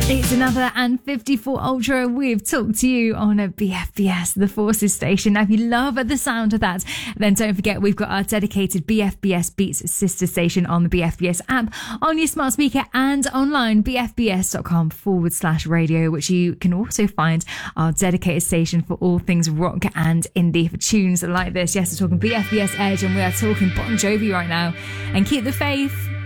It's another and 54 Ultra with Talk to You on a BFBS, the Forces station. Now, if you love the sound of that, then don't forget we've got our dedicated BFBS Beats sister station on the BFBS app, on your smart speaker and online, bfbs.com/radio, which you can also find our dedicated station for all things rock and indie for tunes like this. Yes, we're talking BFBS Edge and we are talking Bon Jovi right now. And keep the faith.